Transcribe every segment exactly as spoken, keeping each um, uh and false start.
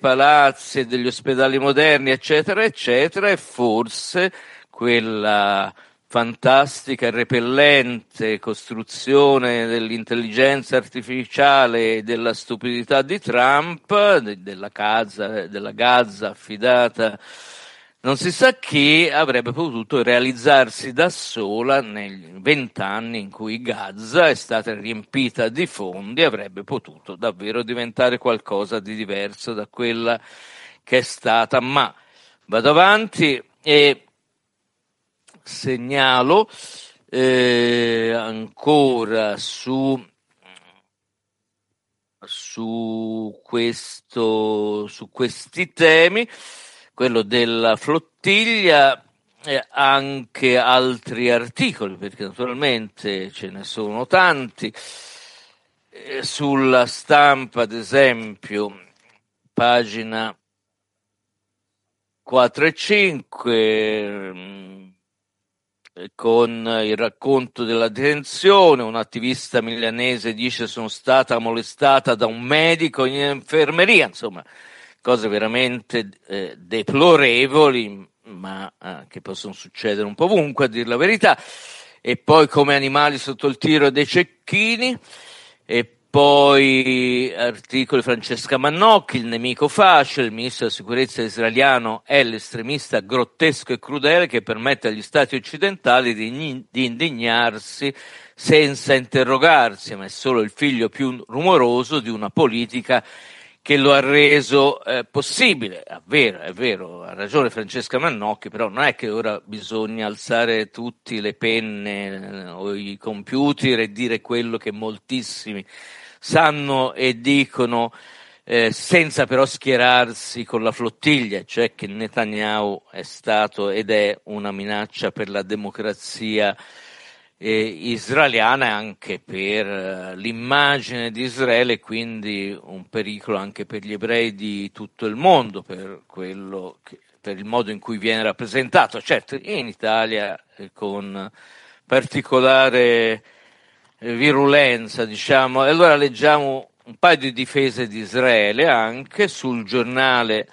palazzi e degli ospedali moderni, eccetera, eccetera, e forse quella fantastica e repellente costruzione dell'intelligenza artificiale e della stupidità di Trump, de- della Gaza, della Gaza affidata non si sa chi, avrebbe potuto realizzarsi da sola negli vent'anni in cui Gaza è stata riempita di fondi, avrebbe potuto davvero diventare qualcosa di diverso da quella che è stata. Ma vado avanti e segnalo eh, ancora su su questo su questi temi, quello della flottiglia, e anche altri articoli, perché naturalmente ce ne sono tanti. Eh, sulla Stampa, ad esempio, pagina quattro e cinque, con il racconto della detenzione, un'attivista milanese dice: sono stata molestata da un medico in infermeria, insomma cose veramente eh, deplorevoli, ma eh, che possono succedere un po' ovunque, a dir la verità. E poi come animali sotto il tiro dei cecchini, e poi articoli Francesca Mannocchi, il nemico facile, il ministro della sicurezza israeliano è l'estremista grottesco e crudele che permette agli stati occidentali di, di indignarsi senza interrogarsi, ma è solo il figlio più rumoroso di una politica che lo ha reso eh, possibile. È vero, è vero, ha ragione Francesca Mannocchi, però non è che ora bisogna alzare tutti le penne eh, o i computer e dire quello che moltissimi sanno e dicono, eh, senza però schierarsi con la flottiglia, cioè che Netanyahu è stato ed è una minaccia per la democrazia eh, israeliana e anche per eh, l'immagine di Israele, e quindi un pericolo anche per gli ebrei di tutto il mondo, per quello che, per il modo in cui viene rappresentato, certo in Italia eh, con particolare eh, virulenza, diciamo. E allora leggiamo un paio di difese di Israele. Anche sul Giornale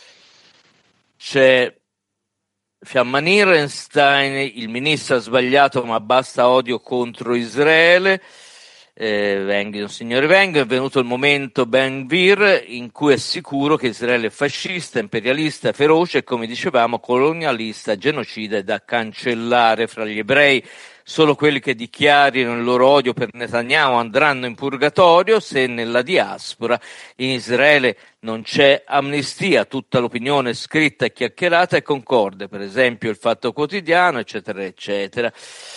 c'è Fiamma Nirenstein: il ministro ha sbagliato ma basta odio contro Israele. Eh, venga, signore, venga, è venuto il momento Ben Gvir in cui è sicuro che Israele è fascista, imperialista, feroce e, come dicevamo, colonialista, genocida e da cancellare. Fra gli ebrei solo quelli che dichiarino il loro odio per Netanyahu andranno in purgatorio. Se nella diaspora in Israele non c'è amnistia, tutta l'opinione scritta e chiacchierata è concorde, per esempio il Fatto Quotidiano, eccetera, eccetera.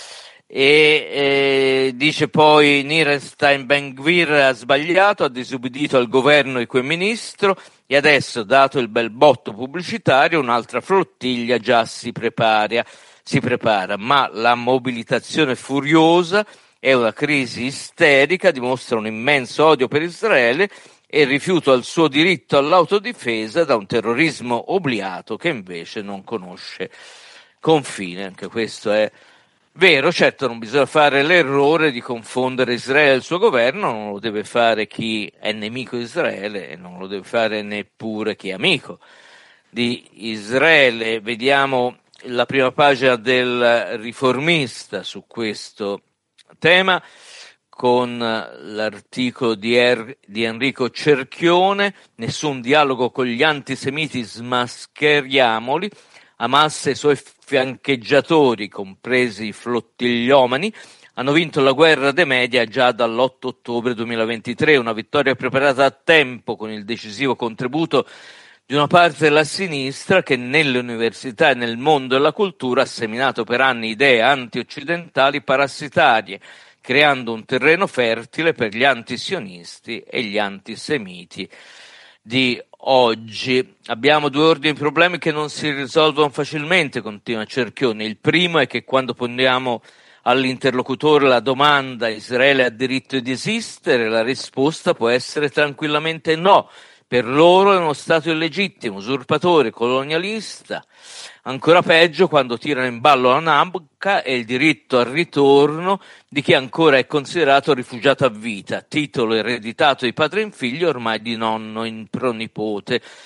E eh, dice poi Nirenstein: Ben Gvir ha sbagliato, ha disubbidito al governo e quel ministro, e adesso, dato il bel botto pubblicitario, un'altra flottiglia già si prepara, si prepara, ma la mobilitazione furiosa è una crisi isterica, dimostra un immenso odio per Israele e il rifiuto al suo diritto all'autodifesa da un terrorismo obliato che invece non conosce confine. Anche questo è vero. Certo, non bisogna fare l'errore di confondere Israele e il suo governo, non lo deve fare chi è nemico di Israele e non lo deve fare neppure chi è amico di Israele. Vediamo la prima pagina del Riformista su questo tema, con l'articolo di, er- di Enrico Cerchione: nessun dialogo con gli antisemiti, smascheriamoli. Hamas e i suoi fiancheggiatori, compresi i flottigliomani, hanno vinto la guerra dei media già dall'otto ottobre duemilaventitré, una vittoria preparata a tempo con il decisivo contributo di una parte della sinistra che nelle università e nel mondo della cultura ha seminato per anni idee anti-occidentali parassitarie, creando un terreno fertile per gli antisionisti e gli antisemiti di oggi. Abbiamo due ordini di problemi che non si risolvono facilmente, continua Cerchioni. Il primo è che quando poniamo all'interlocutore la domanda: Israele ha diritto di esistere?, la risposta può essere tranquillamente no. Per loro è uno stato illegittimo, usurpatore, colonialista. Ancora peggio quando tirano in ballo la Nabca e il diritto al ritorno di chi ancora è considerato rifugiato a vita, titolo ereditato di padre in figlio, ormai di nonno in pronipote.